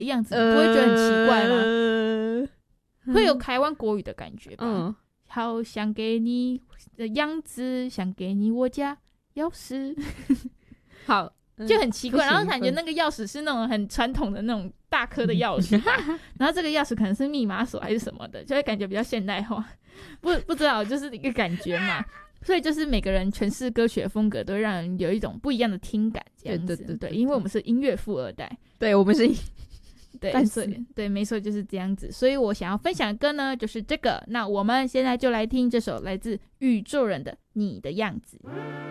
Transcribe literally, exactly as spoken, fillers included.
的样子，呃、不会觉得很奇怪吗？ 呃、 会有台湾国语的感觉吧。 嗯， 好想给你的样子，想给你我家钥匙。 好， 就很奇怪， 嗯、 然后感觉那个钥匙是那种很传统的那种大颗的钥匙然后这个钥匙可能是密码锁还是什么的，就会感觉比较现代化，不不知道，就是一个感觉嘛。所以就是每个人诠释歌曲的风格都会让人有一种不一样的听感，这样子。对对 对, 对, 对，因为我们是音乐富二代， 对，我们是对，所以对，没错，就是这样子。所以我想要分享的歌呢，就是这个。那我们现在就来听这首来自宇宙人的《你的样子》。